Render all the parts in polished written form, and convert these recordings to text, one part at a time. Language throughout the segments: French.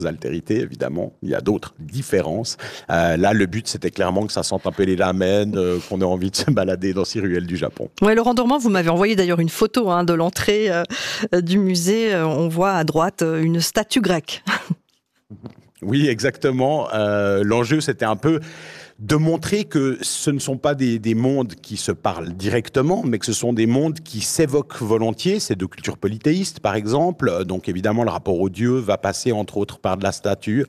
altérités, évidemment. Il y a d'autres différences. Là, le but, c'était clairement que ça sente un peu les ramen, qu'on ait envie de se balader dans ces ruelles du Japon. Ouais, Laurent Dormand, vous m'avez envoyé d'ailleurs une photo de l'entrée du musée. On voit à droite une statue grecque. Oui, exactement. L'enjeu, c'était un peu de montrer que ce ne sont pas des mondes qui se parlent directement, mais que ce sont des mondes qui s'évoquent volontiers. C'est deux cultures polythéistes, par exemple. Donc, évidemment, le rapport au Dieu va passer, entre autres, par de la statue.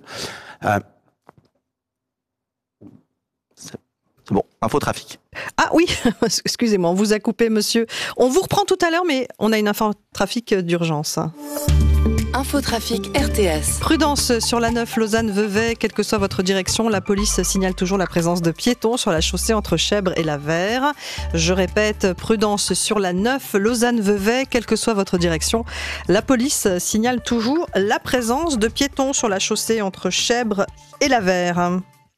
C'est bon, infotrafic. Ah oui, excusez-moi, on vous a coupé, monsieur. On vous reprend tout à l'heure, mais on a une infotrafic d'urgence. Infotrafic RTS. Prudence sur la 9 Lausanne-Vevey, quelle que soit votre direction, la police signale toujours la présence de piétons sur la chaussée entre Chèvres et la Verre. Je répète, prudence sur la 9 Lausanne-Vevey, quelle que soit votre direction, la police signale toujours la présence de piétons sur la chaussée entre Chèvres et la Verre.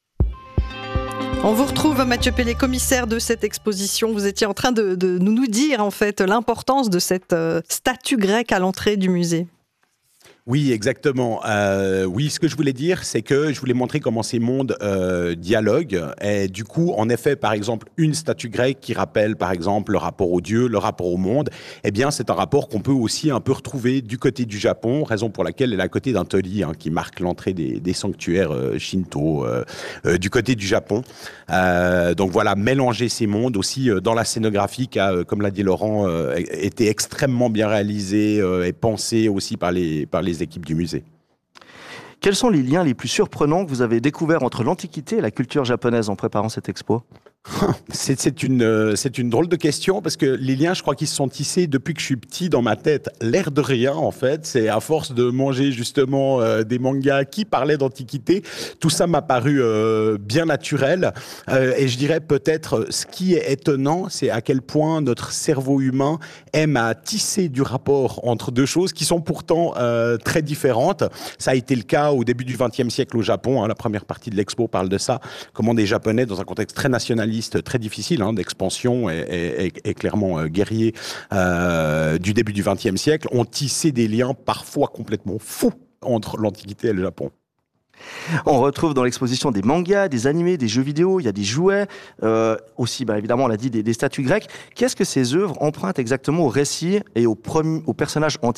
On vous retrouve, Mathieu Pellet, commissaire de cette exposition. Vous étiez en train de nous dire en fait l'importance de cette statue grecque à l'entrée du musée. Oui, exactement. Oui, ce que je voulais dire, c'est que je voulais montrer comment ces mondes dialoguent. Et du coup, en effet, par exemple, une statue grecque qui rappelle, par exemple, le rapport au Dieu, le rapport au monde, eh bien, c'est un rapport qu'on peut aussi un peu retrouver du côté du Japon, raison pour laquelle elle est à côté d'un torii, qui marque l'entrée des sanctuaires shinto du côté du Japon. Donc voilà, mélanger ces mondes aussi dans la scénographie qui a, comme l'a dit Laurent, été extrêmement bien réalisée et pensée aussi par les équipes du musée. Quels sont les liens les plus surprenants que vous avez découverts entre l'Antiquité et la culture japonaise en préparant cette expo ? C'est une drôle de question parce que les liens, je crois qu'ils se sont tissés depuis que je suis petit dans ma tête. L'air de rien, en fait, c'est à force de manger justement des mangas qui parlaient d'Antiquité, tout ça m'a paru bien naturel. Et je dirais peut-être ce qui est étonnant, c'est à quel point notre cerveau humain aime à tisser du rapport entre deux choses qui sont pourtant très différentes. Ça a été le cas au début du XXe siècle au Japon. La première partie de l'expo parle de ça. Comment des Japonais, dans un contexte très nationaliste, très difficile d'expansion et clairement guerrier du début du XXe siècle, ont tissé des liens parfois complètement fous entre l'Antiquité et le Japon. On retrouve dans l'exposition des mangas, des animés, des jeux vidéo, il y a des jouets, aussi évidemment on l'a dit des statues grecques. Qu'est-ce que ces œuvres empruntent exactement au récit et aux personnages antiques ?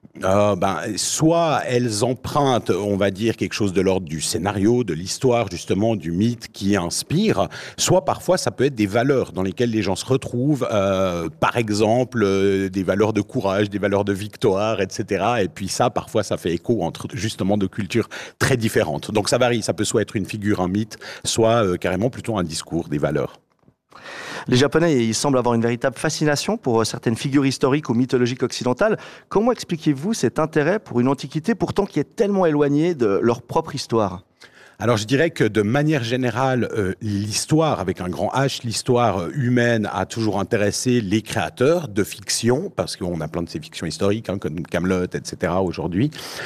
Soit elles empruntent, on va dire, quelque chose de l'ordre du scénario, de l'histoire, justement, du mythe qui inspire, soit parfois ça peut être des valeurs dans lesquelles les gens se retrouvent, par exemple, des valeurs de courage, des valeurs de victoire, etc. Et puis ça, parfois, ça fait écho entre, justement, deux cultures très différentes. Donc ça varie, ça peut soit être une figure, un mythe, soit carrément plutôt un discours, des valeurs. Les Japonais, ils semblent avoir une véritable fascination pour certaines figures historiques ou mythologiques occidentales. Comment expliquez-vous cet intérêt pour une antiquité pourtant qui est tellement éloignée de leur propre histoire ? Alors je dirais que de manière générale, l'histoire, avec un grand H, l'histoire humaine a toujours intéressé les créateurs de fiction, parce qu'on a plein de ces fictions historiques, comme Kaamelott, etc. aujourd'hui.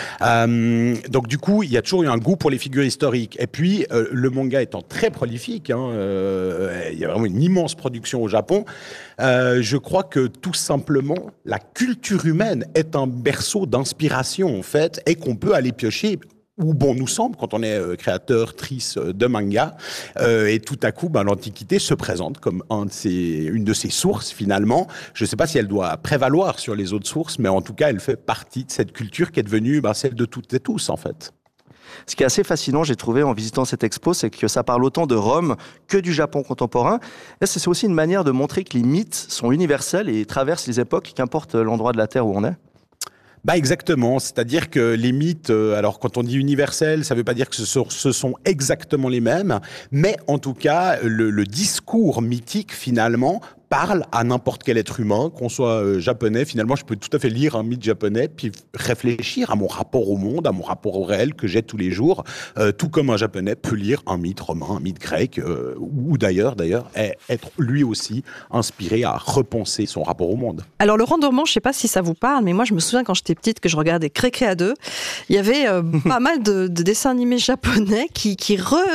Donc du coup, il y a toujours eu un goût pour les figures historiques. Et puis, le manga étant très prolifique, il y a vraiment une immense production au Japon, je crois que tout simplement, la culture humaine est un berceau d'inspiration, en fait, et qu'on peut aller piocher où bon nous semble quand on est créateur, trice de manga, et tout à coup, l'Antiquité se présente comme une de ses sources finalement. Je ne sais pas si elle doit prévaloir sur les autres sources, mais en tout cas, elle fait partie de cette culture qui est devenue celle de toutes et tous en fait. Ce qui est assez fascinant, j'ai trouvé en visitant cette expo, c'est que ça parle autant de Rome que du Japon contemporain. Et c'est aussi une manière de montrer que les mythes sont universels et traversent les époques, qu'importe l'endroit de la Terre où on est. Exactement, c'est-à-dire que les mythes, alors quand on dit universel, ça ne veut pas dire que ce sont exactement les mêmes, mais en tout cas, le discours mythique finalement parle à n'importe quel être humain, qu'on soit japonais. Finalement, je peux tout à fait lire un mythe japonais, puis réfléchir à mon rapport au monde, à mon rapport au réel que j'ai tous les jours, tout comme un japonais peut lire un mythe romain, un mythe grec, ou d'ailleurs, être lui aussi inspiré à repenser son rapport au monde. Alors Laurent Dormand, je ne sais pas si ça vous parle, mais moi je me souviens quand j'étais petite que je regardais Crécré à 2, il y avait pas mal de dessins animés japonais qui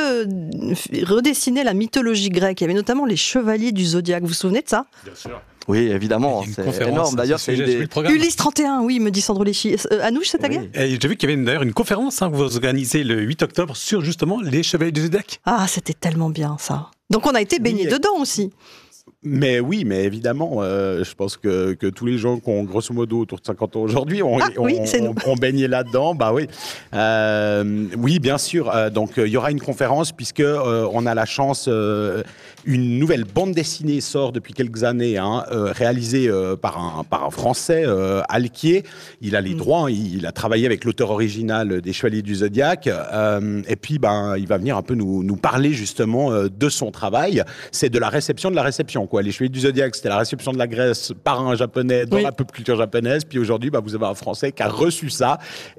redessinaient la mythologie grecque. Il y avait notamment les chevaliers du zodiaque, vous vous souvenez de ça ? Bien sûr. Oui, évidemment, c'est énorme. D'ailleurs, c'est Ulysse 31, oui, me dit Sandro Léchy. Anouche, c'est ta guerre ? J'ai vu qu'il y avait d'ailleurs une conférence que vous organisez le 8 octobre sur justement les Chevaliers du Zodiac. Ah, c'était tellement bien ça. Donc on a été baignés dedans aussi. Mais oui, mais évidemment, je pense que tous les gens qui ont grosso modo autour de 50 ans aujourd'hui ont baigné là-dedans. Bah oui, oui, bien sûr. Donc il y aura une conférence puisque on a la chance. Une nouvelle bande dessinée sort depuis quelques années, réalisée par un Français, Alquier. Il a les droits, il a travaillé avec l'auteur original des Chevaliers du Zodiaque. Et puis, il va venir un peu nous parler justement de son travail. C'est de la réception de la réception, quoi. Les Chevaliers du Zodiaque, c'était la réception de la Grèce par un Japonais dans la pop culture japonaise. Puis aujourd'hui, vous avez un Français qui a reçu ça.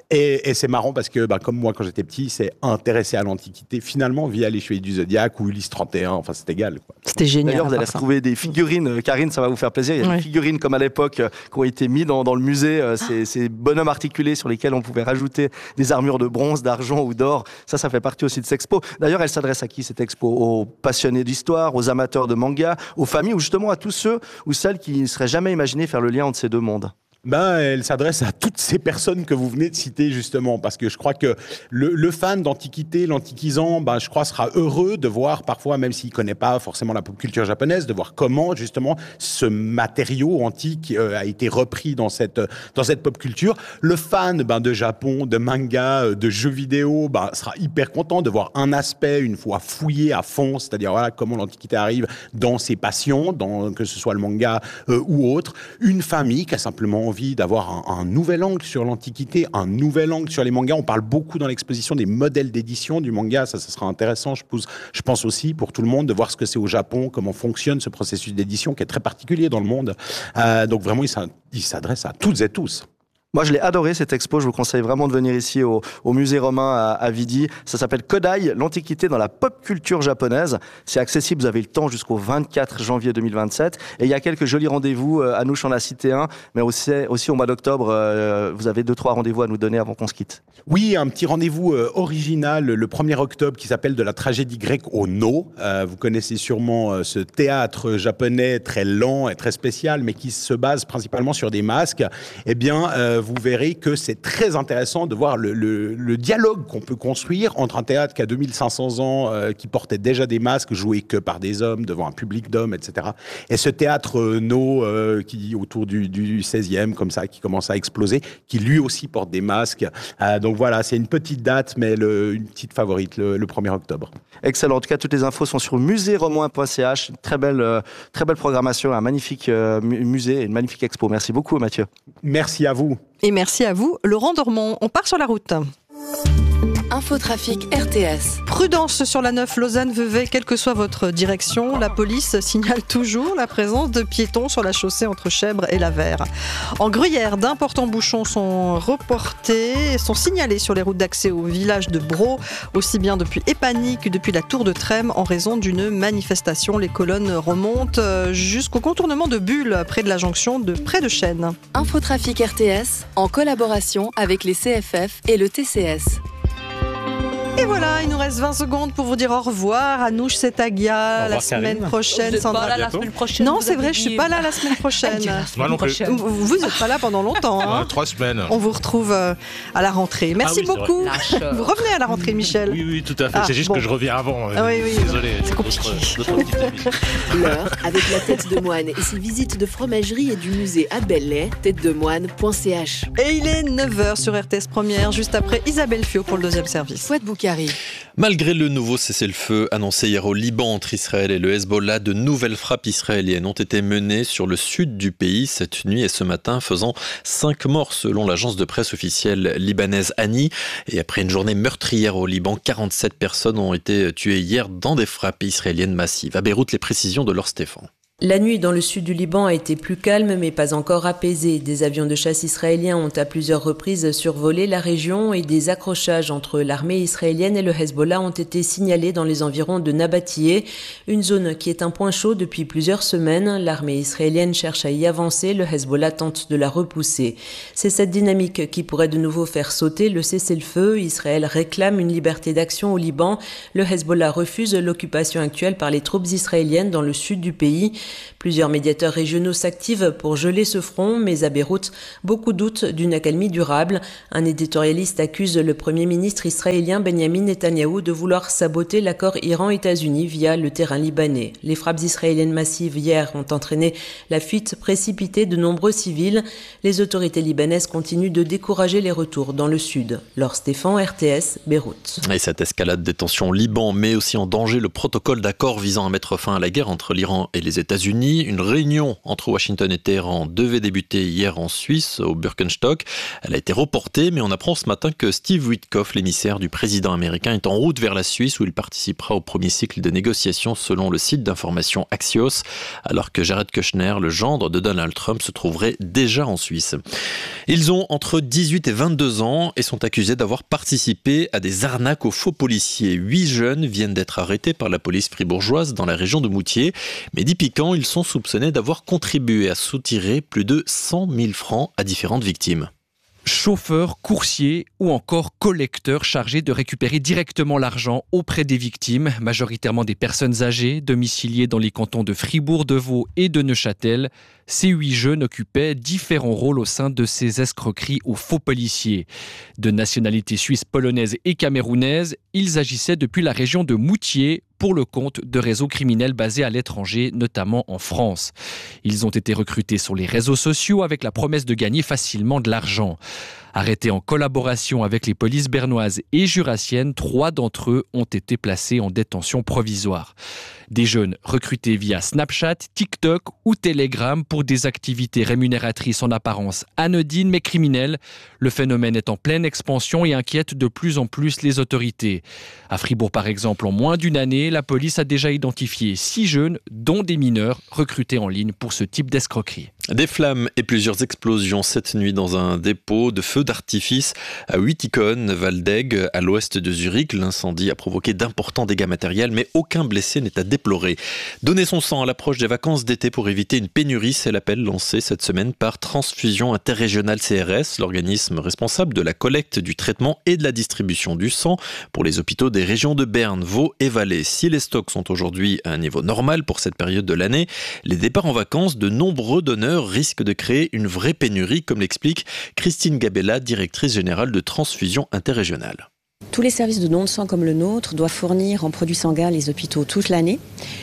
Et c'est marrant parce que, comme moi, quand j'étais petit, il s'est intéressé à l'Antiquité, finalement, via les Chevaliers du Zodiaque ou Ulysse 31. Enfin, c'est égal. Quoi. C'était génial. D'ailleurs, vous allez retrouver des figurines. Karine, ça va vous faire plaisir. Il y a des figurines comme à l'époque qui ont été mis dans le musée. Ces bonhommes articulés sur lesquels on pouvait rajouter des armures de bronze, d'argent ou d'or. Ça fait partie aussi de cette expo. D'ailleurs, elle s'adresse à qui cette expo ? Aux passionnés d'histoire, aux amateurs de manga, aux familles ou justement à tous ceux ou celles qui ne seraient jamais imaginé faire le lien entre ces deux mondes. Elle s'adresse à toutes ces personnes que vous venez de citer justement, parce que je crois que le fan d'Antiquité, l'antiquisant, je crois sera heureux de voir parfois, même s'il connaît pas forcément la pop culture japonaise, de voir comment justement ce matériau antique a été repris dans cette pop culture. Le fan de Japon, de manga, de jeux vidéo, sera hyper content de voir un aspect une fois fouillé à fond, c'est-à-dire comment l'Antiquité arrive dans ses passions, que ce soit le manga ou autre. Une famille qui a simplement envie d'avoir un nouvel angle sur l'Antiquité, un nouvel angle sur les mangas. On parle beaucoup dans l'exposition des modèles d'édition du manga. Ça sera intéressant, je pense aussi, pour tout le monde, de voir ce que c'est au Japon, comment fonctionne ce processus d'édition qui est très particulier dans le monde. Donc vraiment, il s'adresse à toutes et tous. Moi, je l'ai adoré, cette expo. Je vous conseille vraiment de venir ici au musée romain à Vidi. Ça s'appelle Kodai, l'Antiquité dans la pop culture japonaise. C'est accessible, vous avez le temps jusqu'au 24 janvier 2027. Et il y a quelques jolis rendez-vous. Anouche en a cité un, mais aussi au mois d'octobre, vous avez 2-3 rendez-vous à nous donner avant qu'on se quitte. Oui, un petit rendez-vous original le 1er octobre qui s'appelle de la tragédie grecque au No. Vous connaissez sûrement ce théâtre japonais très lent et très spécial, mais qui se base principalement sur des masques. Eh bien, vous verrez que c'est très intéressant de voir le dialogue qu'on peut construire entre un théâtre qui a 2500 ans, qui portait déjà des masques joués que par des hommes, devant un public d'hommes, etc. Et ce théâtre No, qui autour du 16e, comme ça, qui commence à exploser, qui lui aussi porte des masques. Donc voilà, c'est une petite date, mais une petite favorite, le 1er octobre. Excellent. En tout cas, toutes les infos sont sur muséeromain.ch. Une très belle programmation, un magnifique musée, une magnifique expo. Merci beaucoup, Mathieu. Merci à vous. Et merci à vous, Laurent Dormont. On part sur la route. Infotrafic RTS. Prudence sur la 9 Lausanne-Vevey, quelle que soit votre direction, la police signale toujours la présence de piétons sur la chaussée entre Chèvres et la Vère. En Gruyère, d'importants bouchons sont signalés sur les routes d'accès au village de Bro, aussi bien depuis Épagny que depuis la Tour de Trême en raison d'une manifestation. Les colonnes remontent jusqu'au contournement de Bulle, près de la jonction de près de Chêne. Infotrafic RTS, en collaboration avec les CFF et le TCS. Et voilà, il nous reste 20 secondes pour vous dire au revoir. Anouche Setagia, la semaine prochaine. Sandra, pas là la semaine prochaine. Non, c'est vrai, je suis pas là la semaine prochaine. Moi non plus. Vous n'êtes pas là pendant longtemps. 3 semaines. On vous retrouve à la rentrée. Merci beaucoup. Vous revenez à la rentrée, Michel. Oui, tout à fait. C'est juste que je reviens avant. Oui. Désolé. C'est compliqué. L'heure avec la tête de moine et ses visites de fromagerie et du musée à Belley, têtedemoine.ch. Et il est 9h sur RTS Première, juste après Isabelle Fio pour le deuxième service. Fouad Boukari. Malgré le nouveau cessez-le-feu annoncé hier au Liban entre Israël et le Hezbollah, de nouvelles frappes israéliennes ont été menées sur le sud du pays cette nuit et ce matin, faisant 5 morts selon l'agence de presse officielle libanaise Ani. Et après une journée meurtrière au Liban, 47 personnes ont été tuées hier dans des frappes israéliennes massives. À Beyrouth, les précisions de Laure Stéphane. La nuit dans le sud du Liban a été plus calme mais pas encore apaisée. Des avions de chasse israéliens ont à plusieurs reprises survolé la région et des accrochages entre l'armée israélienne et le Hezbollah ont été signalés dans les environs de Nabatiyeh, une zone qui est un point chaud depuis plusieurs semaines. L'armée israélienne cherche à y avancer, le Hezbollah tente de la repousser. C'est cette dynamique qui pourrait de nouveau faire sauter le cessez-le-feu. Israël réclame une liberté d'action au Liban. Le Hezbollah refuse l'occupation actuelle par les troupes israéliennes dans le sud du pays. Plusieurs médiateurs régionaux s'activent pour geler ce front, mais à Beyrouth, beaucoup doutent d'une accalmie durable. Un éditorialiste accuse le Premier ministre israélien Benjamin Netanyahou de vouloir saboter l'accord Iran-États-Unis via le terrain libanais. Les frappes israéliennes massives hier ont entraîné la fuite précipitée de nombreux civils. Les autorités libanaises continuent de décourager les retours dans le sud. Laure Stéphane, RTS, Beyrouth. Et cette escalade des tensions au Liban met aussi en danger le protocole d'accord visant à mettre fin à la guerre entre l'Iran et les États-Unis. Une réunion entre Washington et Téhéran devait débuter hier en Suisse, au Birkenstock. Elle a été reportée, mais on apprend ce matin que Steve Witkoff, l'émissaire du président américain, est en route vers la Suisse où il participera au premier cycle de négociations selon le site d'information Axios, alors que Jared Kushner, le gendre de Donald Trump, se trouverait déjà en Suisse. Ils ont entre 18 et 22 ans et sont accusés d'avoir participé à des arnaques aux faux policiers. 8 jeunes viennent d'être arrêtés par la police fribourgeoise dans la région de Moutier. Mais dit piquant, ils sont soupçonnés d'avoir contribué à soutirer plus de 100 000 francs à différentes victimes. Chauffeurs, coursiers ou encore collecteurs chargés de récupérer directement l'argent auprès des victimes, majoritairement des personnes âgées, domiciliées dans les cantons de Fribourg, de Vaud et de Neuchâtel. Ces 8 jeunes occupaient différents rôles au sein de ces escroqueries aux faux policiers. De nationalité suisse, polonaise et camerounaise, ils agissaient depuis la région de Moutier pour le compte de réseaux criminels basés à l'étranger, notamment en France. Ils ont été recrutés sur les réseaux sociaux avec la promesse de gagner facilement de l'argent. Arrêtés en collaboration avec les polices bernoises et jurassiennes, 3 d'entre eux ont été placés en détention provisoire. Des jeunes recrutés via Snapchat, TikTok ou Telegram pour des activités rémunératrices en apparence anodines mais criminelles. Le phénomène est en pleine expansion et inquiète de plus en plus les autorités. À Fribourg par exemple, en moins d'une année, la police a déjà identifié 6 jeunes, dont des mineurs, recrutés en ligne pour ce type d'escroquerie. Des flammes et plusieurs explosions cette nuit dans un dépôt de feux d'artifice à Wittikon, Waldegg, à l'ouest de Zurich. L'incendie a provoqué d'importants dégâts matériels, mais aucun blessé n'est à déplorer. Donner son sang à l'approche des vacances d'été pour éviter une pénurie, c'est l'appel lancé cette semaine par Transfusion Interrégionale CRS, l'organisme responsable de la collecte, du traitement et de la distribution du sang pour les hôpitaux des régions de Berne, Vaud et Valais. Si les stocks sont aujourd'hui à un niveau normal pour cette période de l'année, les départs en vacances de nombreux donneurs risquent de créer une vraie pénurie, comme l'explique Christine Gabella, directrice générale de Transfusion Interrégionale. Tous les services de don de sang comme le nôtre doivent fournir en produits sanguins les hôpitaux toute l'année.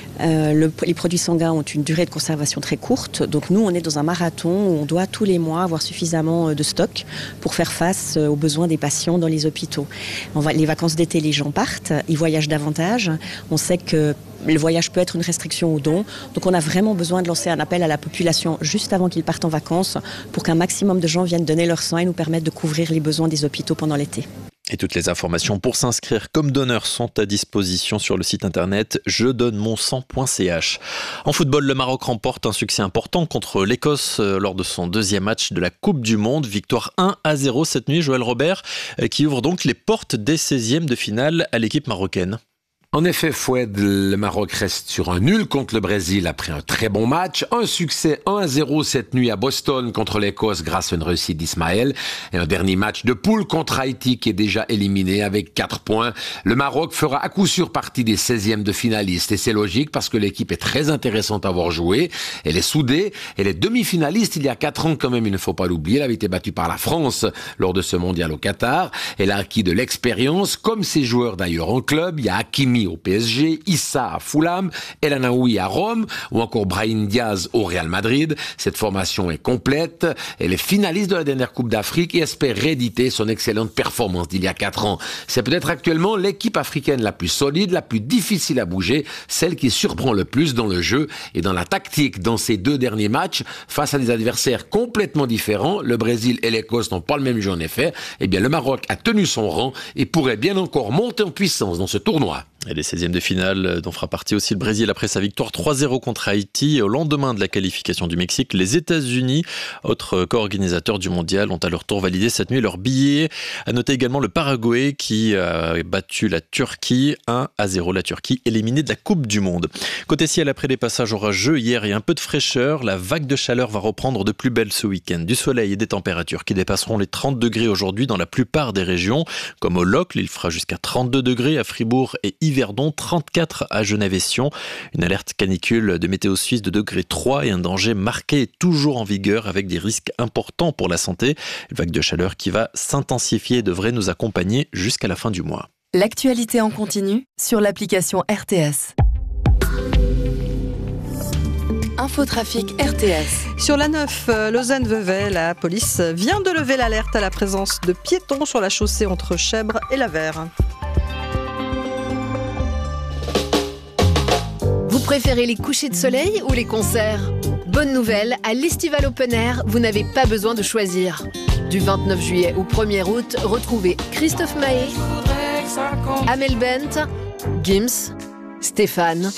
Les produits sanguins ont une durée de conservation très courte, donc nous on est dans un marathon où on doit tous les mois avoir suffisamment de stock pour faire face aux besoins des patients dans les hôpitaux. Les vacances d'été, les gens partent, ils voyagent davantage, on sait que le voyage peut être une restriction aux dons, donc on a vraiment besoin de lancer un appel à la population juste avant qu'ils partent en vacances pour qu'un maximum de gens viennent donner leur sang et nous permettre de couvrir les besoins des hôpitaux pendant l'été. Et toutes les informations pour s'inscrire comme donneur sont à disposition sur le site internet jedonnemonsang.ch. En football, le Maroc remporte un succès important contre l'Écosse lors de son deuxième match de la Coupe du Monde. Victoire 1-0 cette nuit, Joël Robert, qui ouvre donc les portes des 16e de finale à l'équipe marocaine. En effet, Foued, le Maroc reste sur un nul contre le Brésil après un très bon match. Un succès 1-0 cette nuit à Boston contre l'Écosse grâce à une réussite d'Ismaël. Et un dernier match de poule contre Haïti qui est déjà éliminé avec 4 points. Le Maroc fera à coup sûr partie des 16e de finalistes. Et c'est logique parce que l'équipe est très intéressante à avoir joué. Elle est soudée. Elle est demi-finaliste il y a 4 ans quand même, il ne faut pas l'oublier. Elle avait été battue par la France lors de ce mondial au Qatar. Elle a acquis de l'expérience, comme ses joueurs d'ailleurs en club. Il y a Hakimi au PSG, Issa à Fulham, El Anaoui à Rome ou encore Brahim Diaz au Real Madrid. Cette formation est complète. Elle est finaliste de la dernière Coupe d'Afrique et espère rééditer son excellente performance d'il y a 4 ans. C'est peut-être actuellement l'équipe africaine la plus solide, la plus difficile à bouger, celle qui surprend le plus dans le jeu et dans la tactique dans ces 2 derniers matchs face à des adversaires complètement différents. Le Brésil et l'Écosse n'ont pas le même jeu en effet. Eh bien, le Maroc a tenu son rang et pourrait bien encore monter en puissance dans ce tournoi. Et les 16e de finale dont fera partie aussi le Brésil après sa victoire 3-0 contre Haïti. Et au lendemain de la qualification du Mexique, les États-Unis, autres co-organisateurs du mondial, ont à leur tour validé cette nuit leur billet. À noter également le Paraguay qui a battu la Turquie 1-0. La Turquie éliminée de la Coupe du Monde. Côté ciel, après des passages orageux hier et un peu de fraîcheur, la vague de chaleur va reprendre de plus belle ce week-end. Du soleil et des températures qui dépasseront les 30 degrés aujourd'hui dans la plupart des régions. Comme au Locle, il fera jusqu'à 32 degrés à Fribourg et Yves Yverdon, 34 à Genève-et-Sion. Une alerte canicule de Météo Suisse de degré 3 et un danger marqué est toujours en vigueur avec des risques importants pour la santé. Une vague de chaleur qui va s'intensifier devrait nous accompagner jusqu'à la fin du mois. L'actualité en continu sur l'application RTS. Infotrafic RTS. Sur la 9 Lausanne-Vevey, la police vient de lever l'alerte à la présence de piétons sur la chaussée entre Chèvre et la Vère. Vous préférez les couchers de soleil ou les concerts ? Bonne nouvelle, à l'Estival Open Air, vous n'avez pas besoin de choisir. Du 29 juillet au 1er août, retrouvez Christophe Maé, Amel Bent, Gims, Stéphane,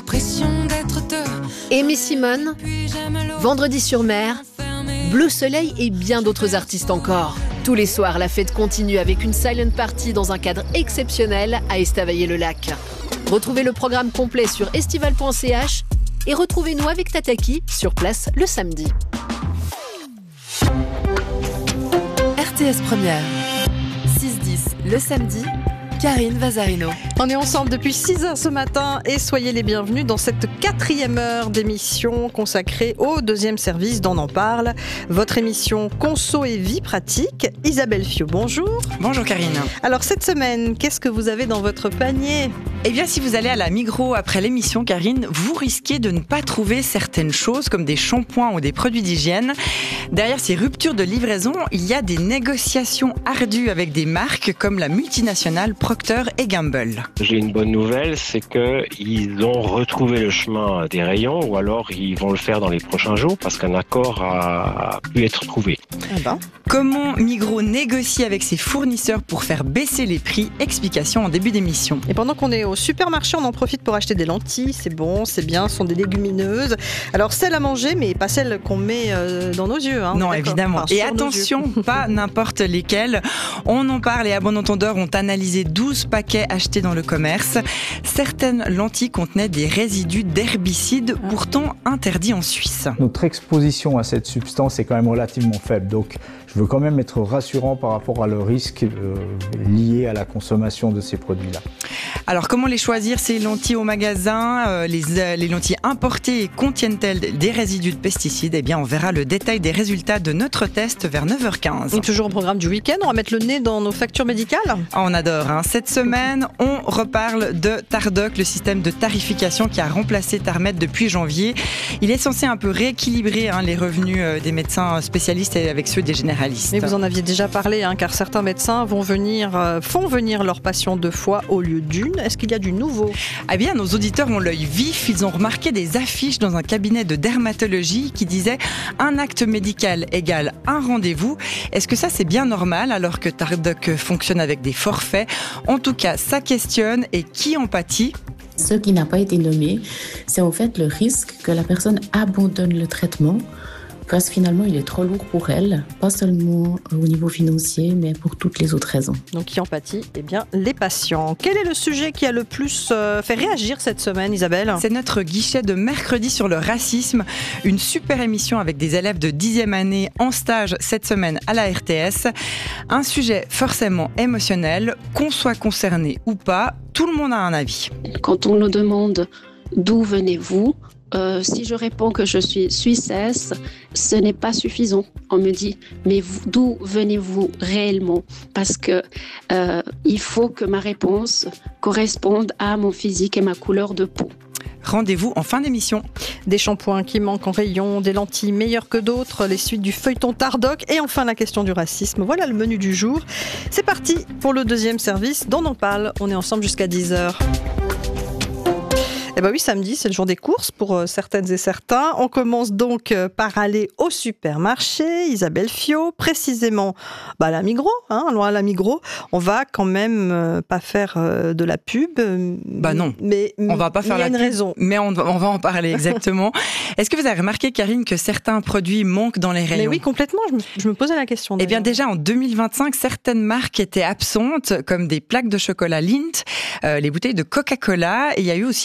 Aimé Simone, Vendredi-sur-Mer, Bleu Soleil et bien d'autres artistes encore. Tous les soirs, la fête continue avec une silent party dans un cadre exceptionnel à Estavayer-le-Lac. Retrouvez le programme complet sur estival.ch et retrouvez-nous avec Tataki sur place le samedi. RTS Première. 6-10 le samedi. Karine Vazarino. On est ensemble depuis 6h ce matin et soyez les bienvenus dans cette 4e heure d'émission consacrée au deuxième service d'On en parle. Votre émission Conso et vie pratique. Isabelle Fiot, bonjour. Bonjour Karine. Alors cette semaine, qu'est-ce que vous avez dans votre panier ? Eh bien, si vous allez à la Migros après l'émission, Karine, vous risquez de ne pas trouver certaines choses comme des shampoings ou des produits d'hygiène. Derrière ces ruptures de livraison, il y a des négociations ardues avec des marques comme la multinationale Procter & Gamble. J'ai une bonne nouvelle, c'est qu'ils ont retrouvé le chemin des rayons ou alors ils vont le faire dans les prochains jours parce qu'un accord a pu être trouvé. Comment Migros négocie avec ses fournisseurs pour faire baisser les prix ? Explication en début d'émission. Et pendant qu'on est au supermarché, on en profite pour acheter des lentilles. C'est bon, c'est bien, ce sont des légumineuses. Alors celles à manger, mais pas celles qu'on met dans nos yeux. Hein, non, évidemment. Et attention, pas n'importe lesquelles. On en parle et à bon entendeur, ont analysé 12 paquets achetés dans le commerce. Certaines lentilles contenaient des résidus d'herbicides, pourtant interdits en Suisse. Notre exposition à cette substance est quand même relativement faible. Donc je veux quand même être rassurant par rapport à le risque lié à la consommation de ces produits-là. Alors comment les choisir ces lentilles au magasin ? Les lentilles importées contiennent-elles des résidus de pesticides ? Eh bien on verra le détail des résultats de notre test vers 9h15. Et toujours au programme du week-end, on va mettre le nez dans nos factures médicales. On adore. Hein. Cette semaine, on reparle de Tardoc, le système de tarification qui a remplacé Tarmed depuis janvier. Il est censé un peu rééquilibrer les revenus des médecins spécialistes avec ceux des généralistes. Mais vous en aviez déjà parlé, car certains médecins font venir leurs patients 2 fois au lieu d'une. Est-ce qu'il y a du nouveau ? Eh bien, nos auditeurs ont l'œil vif. Ils ont remarqué des affiches dans un cabinet de dermatologie qui disaient « Un acte médical égale un rendez-vous ». Est-ce que ça, c'est bien normal alors que Tardoc fonctionne avec des forfaits ? En tout cas, ça questionne et qui en pâtit ? Ce qui n'a pas été nommé, c'est en fait le risque que la personne abandonne le traitement parce que finalement, il est trop lourd pour elle, pas seulement au niveau financier, mais pour toutes les autres raisons. Donc, qui en pâtit ? Eh bien, les patients. Quel est le sujet qui a le plus fait réagir cette semaine, Isabelle ? C'est notre guichet de mercredi sur le racisme. Une super émission avec des élèves de 10e année en stage cette semaine à la RTS. Un sujet forcément émotionnel, qu'on soit concerné ou pas, tout le monde a un avis. Quand on nous demande d'où venez-vous ? Si je réponds que je suis suissesse, ce n'est pas suffisant. On me dit, mais d'où venez-vous réellement ? Parce que il faut que ma réponse corresponde à mon physique et ma couleur de peau. Rendez-vous en fin d'émission. Des shampoings qui manquent en rayon, des lentilles meilleures que d'autres, les suites du feuilleton Tardoc et enfin la question du racisme. Voilà le menu du jour. C'est parti pour le deuxième service d'On en parle. On est ensemble jusqu'à 10h. Eh bien oui, samedi, c'est le jour des courses pour certaines et certains. On commence donc par aller au supermarché, Isabelle Fiot, précisément à la Migros, loin à la Migros. On va quand même pas faire de la pub. Non, mais on va pas faire la pub. Il y a une raison. Mais on va en parler exactement. Est-ce que vous avez remarqué, Karine, que certains produits manquent dans les rayons ? Mais oui, complètement. Je me posais la question. Eh bien déjà, en 2025, certaines marques étaient absentes, comme des plaques de chocolat Lindt, les bouteilles de Coca-Cola, et il y a eu aussi les tubes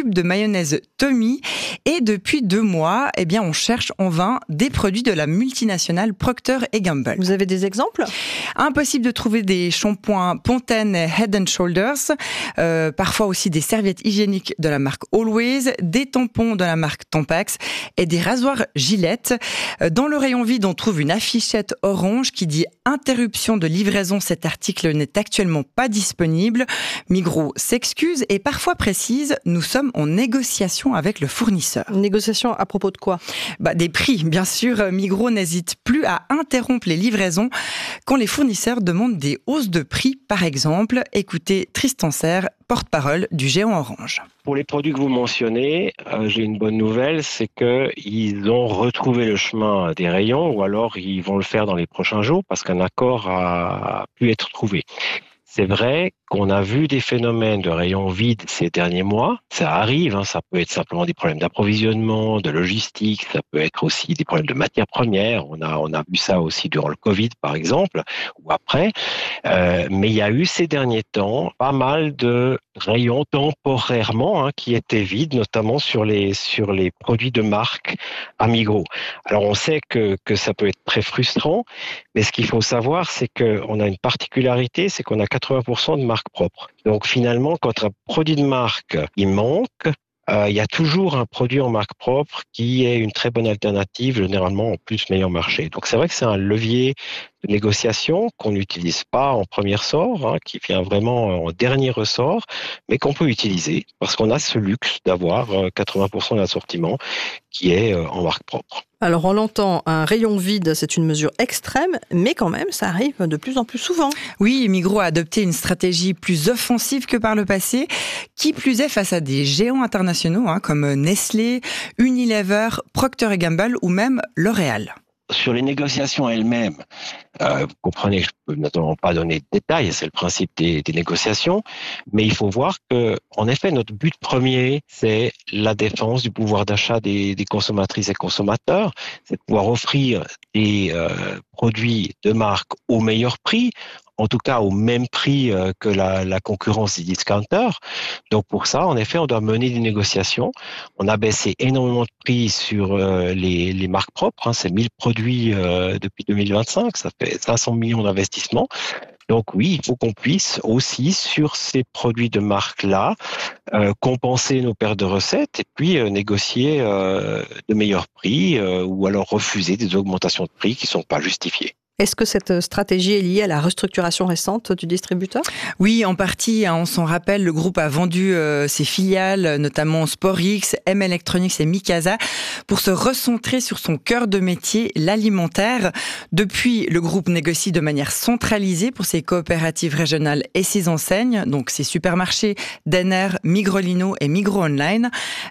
tube de mayonnaise Tommy. Et depuis 2 mois, eh bien, on cherche en vain des produits de la multinationale Procter & Gamble. Vous avez des exemples ? Impossible de trouver des shampoings Pantene et Head & Shoulders, parfois aussi des serviettes hygiéniques de la marque Always, des tampons de la marque Tampax et des rasoirs Gillette. Dans le rayon vide, on trouve une affichette orange qui dit « Interruption de livraison, cet article n'est actuellement pas disponible ». Migros s'excuse et parfois précise « Nous sommes en négociation avec le fournisseur ». Négociation à propos de quoi ? Des prix, bien sûr. Migros n'hésite plus à interrompre les livraisons quand les fournisseurs demandent des hausses de prix, par exemple. Écoutez Tristan Serre, porte-parole du géant Orange. Pour les produits que vous mentionnez, j'ai une bonne nouvelle, c'est qu'ils ont retrouvé le chemin des rayons ou alors ils vont le faire dans les prochains jours parce qu'un accord a pu être trouvé. C'est vrai qu'on a vu des phénomènes de rayons vides ces derniers mois. Ça arrive, ça peut être simplement des problèmes d'approvisionnement, de logistique, ça peut être aussi des problèmes de matières premières. On a vu ça aussi durant le Covid, par exemple, ou après. Mais il y a eu ces derniers temps pas mal de rayons temporairement qui étaient vides, notamment sur les produits de marque à Migros. Alors on sait que ça peut être très frustrant, mais ce qu'il faut savoir, c'est qu'on a une particularité, c'est qu'on a 80% de marques propres. Donc finalement, quand un produit de marque il manque, il y a toujours un produit en marque propre qui est une très bonne alternative, généralement en plus meilleur marché. Donc c'est vrai que c'est un levier de négociation qu'on n'utilise pas en premier ressort, qui vient vraiment en dernier ressort, mais qu'on peut utiliser parce qu'on a ce luxe d'avoir 80% de l'assortiment qui est en marque propre. Alors on l'entend, un rayon vide, c'est une mesure extrême, mais quand même, ça arrive de plus en plus souvent. Oui, Migros a adopté une stratégie plus offensive que par le passé, qui plus est face à des géants internationaux comme Nestlé, Unilever, Procter & Gamble ou même L'Oréal. Sur les négociations elles-mêmes, vous comprenez, je ne peux naturellement pas donner de détails, c'est le principe des négociations, mais il faut voir que, en effet, notre but premier, c'est la défense du pouvoir d'achat des consommatrices et consommateurs, c'est de pouvoir offrir des produits de marque au meilleur prix, en tout cas au même prix que la concurrence des discounters. Donc pour ça, en effet, on doit mener des négociations. On a baissé énormément de prix sur les marques propres, c'est 1000 produits depuis 2025, ça fait 500 millions d'investissements. Donc oui, il faut qu'on puisse aussi, sur ces produits de marque-là, compenser nos pertes de recettes et puis négocier de meilleurs prix ou alors refuser des augmentations de prix qui ne sont pas justifiées. Est-ce que cette stratégie est liée à la restructuration récente du distributeur ? Oui, en partie. On s'en rappelle, le groupe a vendu ses filiales, notamment Sporix, M Electronics et Mikasa, pour se recentrer sur son cœur de métier, l'alimentaire. Depuis, le groupe négocie de manière centralisée pour ses coopératives régionales et ses enseignes, donc ses supermarchés, Denner, Migrolino et Migros Online,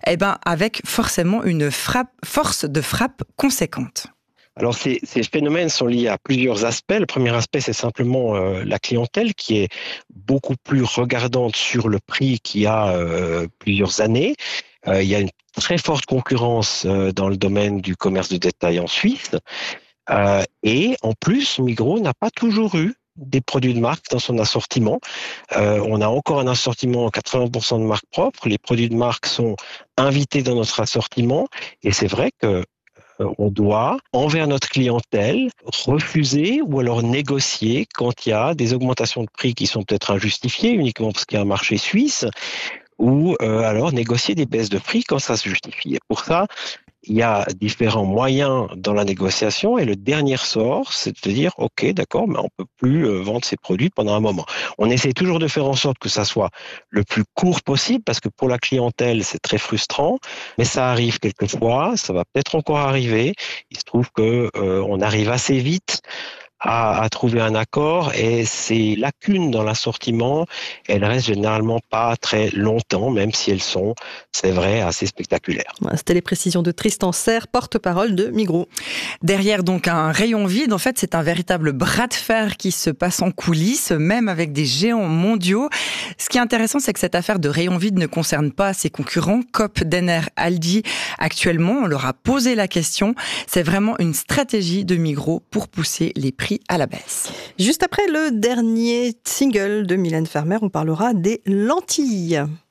avec forcément une force de frappe conséquente. Alors ces phénomènes sont liés à plusieurs aspects. Le premier aspect, c'est simplement la clientèle qui est beaucoup plus regardante sur le prix qu'il y a plusieurs années. Il y a une très forte concurrence dans le domaine du commerce de détail en Suisse. Et en plus, Migros n'a pas toujours eu des produits de marque dans son assortiment. On a encore un assortiment 80% de marques propres. Les produits de marque sont invités dans notre assortiment. Et c'est vrai que on doit, envers notre clientèle, refuser ou alors négocier quand il y a des augmentations de prix qui sont peut-être injustifiées uniquement parce qu'il y a un marché suisse, ou alors négocier des baisses de prix quand ça se justifie. Et pour ça, il y a différents moyens dans la négociation et le dernier ressort, c'est de dire « Ok, d'accord, mais on peut plus vendre ces produits pendant un moment ». On essaie toujours de faire en sorte que ça soit le plus court possible parce que pour la clientèle, c'est très frustrant, mais ça arrive quelquefois, ça va peut-être encore arriver. Il se trouve que on arrive assez vite à trouver un accord et ces lacunes dans l'assortiment, elles restent généralement pas très longtemps, même si elles sont, c'est vrai, assez spectaculaires. C'était les précisions de Tristan Serre, porte-parole de Migros. Derrière donc un rayon vide, en fait, c'est un véritable bras de fer qui se passe en coulisses, même avec des géants mondiaux. Ce qui est intéressant, c'est que cette affaire de rayon vide ne concerne pas ses concurrents, Coop, Denner, Aldi. Actuellement, on leur a posé la question. C'est vraiment une stratégie de Migros pour pousser les prix à la baisse. Juste après le dernier single de Mylène Farmer, on parlera des lentilles.